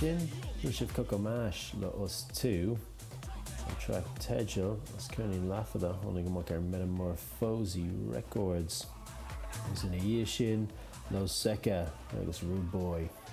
sin Rúisih Cocomash le os 2 an track Tegel as Cúnaí Lafada tháinig amach ar Metamorphosis Records. Is in a dhé sin Lo Seca agus Rude Boy.